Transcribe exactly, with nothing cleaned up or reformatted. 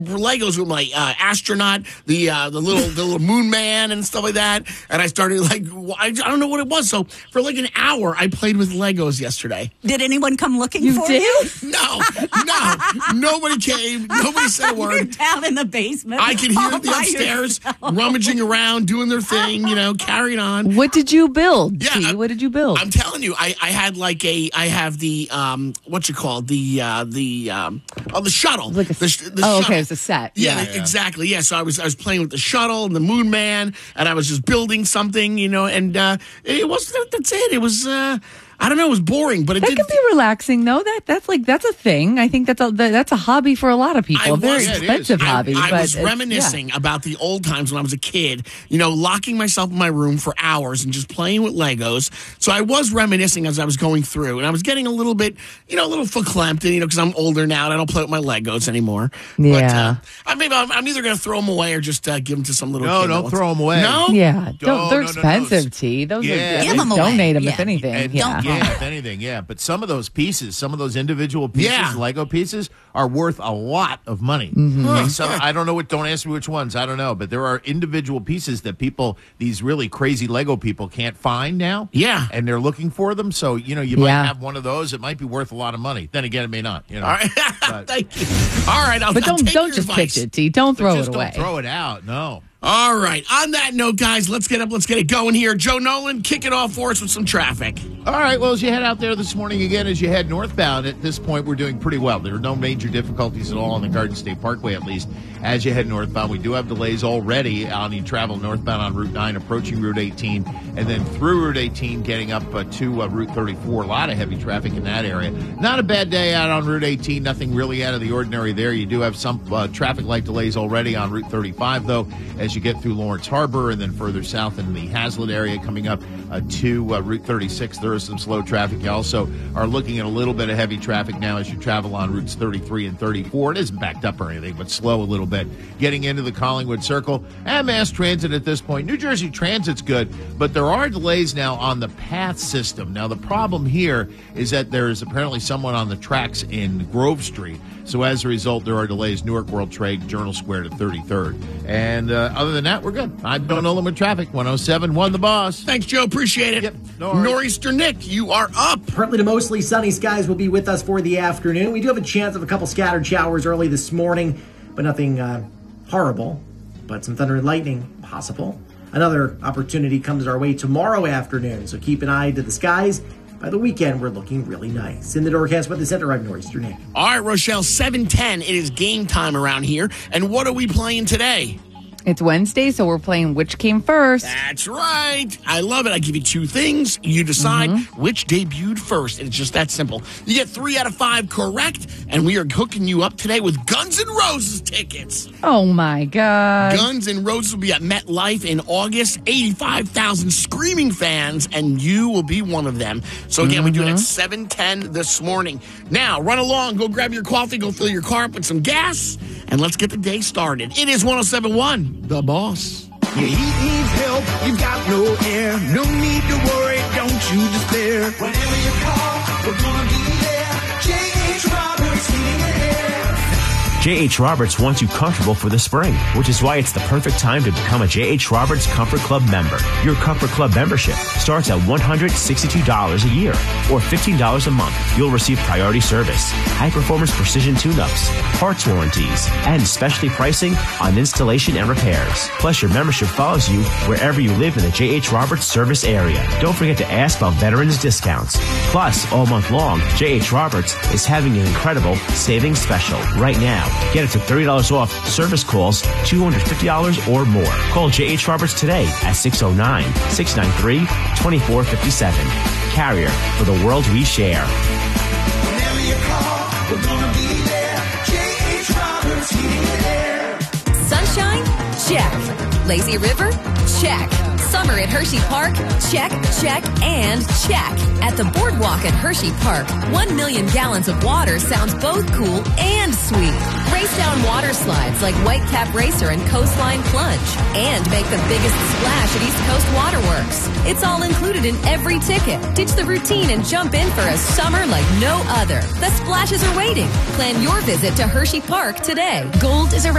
Legos with my uh, astronaut, the uh, the little the little moon man and stuff like that. And I started like I, I don't know what it was. So for like an hour, I played with Legos yesterday. Did anyone come looking You for did? you? No, no, nobody came. Nobody said a You're word. down in the basement. I could hear all the by upstairs yourself. rummaging around, doing their thing, you know, carrying on. What did you build? Yeah, T? I- What did you build? I'm telling you, I, I had like a, I have the, um, what you call it? the, uh, the, um, oh, the shuttle. Like a- the, sh- the oh, shuttle. okay, it's a set. Yeah, Yeah. exactly. Yeah, so I was, I was playing with the shuttle and the moon man, and I was just building something, you know, and uh, it wasn't. That's it. It was. Uh, I don't know. It was boring, but it That did. can be relaxing, though. That that's like that's a thing. I think that's a that's a hobby for a lot of people. I a very was- Yeah, it is. expensive I, hobby. I but was it's- reminiscing yeah. about the old times when I was a kid, you know, locking myself in my room for hours and just playing with Legos. So I was reminiscing as I was going through, and I was getting a little bit, you know, a little verklempt, you know, because I'm older now and I don't play with my Legos anymore. But, Yeah. uh, I maybe I'm, I'm either going to throw them away or just uh, give them to some little No, kid. that don't wants- throw 'em away. No? Yeah, don't, No, they're no, no, no. expensive, T. Those Yeah. are Give at least 'em away. donate them Yeah. if anything. And yeah. yeah, if anything, yeah. But some of those pieces, some of those individual pieces, Yeah. Lego pieces, are worth a lot of money. Mm-hmm. Like some, I don't know what. Don't ask me which ones. I don't know. But there are individual pieces that people, these really crazy Lego people, can't find now. Yeah. and they're looking for them. So you know, you might Yeah. have one of those. It might be worth a lot of money. Then again, it may not. You know, All right. But- Thank you. All right. I'll, But I'll don't take don't your just advice. pitch it, T. Don't But throw just it don't away. throw it out. No. All right. On that note, guys, let's get up. Let's get it going here. Joe Nolan, kick it off for us with some traffic. All right, well, as you head out there this morning again, as you head northbound, at this point, we're doing pretty well. There are no major difficulties at all on the Garden State Parkway, at least, as you head northbound. We do have delays already on you travel northbound on Route nine, approaching Route eighteen, and then through Route eighteen, getting up uh, to uh, Route thirty-four. A lot of heavy traffic in that area. Not a bad day out on Route eighteen. Nothing really out of the ordinary there. You do have some uh, traffic light delays already on Route thirty-five, though, as you get through Lawrence Harbor and then further south in the Hazlet area coming up uh, to uh, Route thirty-six. There is some slow traffic. You also are looking at a little bit of heavy traffic now as you travel on routes thirty-three and thirty-four. It isn't backed up or anything, but slow a little bit. Getting into the Collingwood Circle and mass transit at this point. New Jersey Transit's good, but there are delays now on the PATH system. Now, the problem here is that there is apparently someone on the tracks in Grove Street. So as a result, there are delays. Newark World Trade, Journal Square to thirty-third. And uh, other than that, we're good. I'm Joe Nolan with traffic. one oh seven one The Boss. Thanks, Joe. Appreciate it. Yep, no worries. Nor'easter Nick, you are up. Partly to mostly sunny skies will be with us for the afternoon. We do have a chance of a couple scattered showers early this morning, but nothing uh, horrible. But some thunder and lightning possible. Another opportunity comes our way tomorrow afternoon, so keep an eye to the skies. By the weekend, we're looking really nice. In the Doorcast Weather Center, I'm Nor'easter Nick. All right, Rochelle, seven ten. It is game time around here. And what are we playing today? It's Wednesday, so we're playing Which Came First. That's right. I love it. I give you two things. You decide Mm-hmm. which debuted first. It's just that simple. You get three out of five correct, and we are hooking you up today with Guns N' Roses tickets. Oh, my God. Guns N' Roses will be at MetLife in August. eighty-five thousand screaming fans, and you will be one of them. So, again, we do it at seven ten this morning. Now, run along. Go grab your coffee. Go fill your car up with some gas, and let's get the day started. It is one oh seven one, The Boss. Your heat needs help, you've got no air. No need to worry, don't you despair. Whenever you call, we're gonna be there. J H. Roberts, Heating and Air. J H. Roberts wants you comfortable for the spring, which is why it's the perfect time to become a J H. Roberts Comfort Club member. Your Comfort Club membership starts at one hundred sixty-two dollars a year or fifteen dollars a month. You'll receive priority service, high-performance precision tune-ups, parts warranties, and specialty pricing on installation and repairs. Plus, your membership follows you wherever you live in the J H. Roberts service area. Don't forget to ask about veterans discounts. Plus, all month long, J H. Roberts is having an incredible savings special right now. Get up to thirty dollars off service calls, two hundred fifty dollars or more. Call J H. Roberts today at six oh nine, six nine three, two four five seven. Carrier for the world we share. Whenever you call, we're gonna be there. J H. Roberts, Heating and Air. Sunshine? Check. Lazy River? Check. Summer at Hershey Park? Check, check, and check. At the Boardwalk at Hershey Park, one million gallons of water sounds both cool and sweet. Race down water slides like Whitecap Racer and Coastline Plunge. And make the biggest splash at East Coast Waterworks. It's all included in every ticket. Ditch the routine and jump in for a summer like no other. The splashes are waiting. Plan your visit to Hershey Park today. Gold is a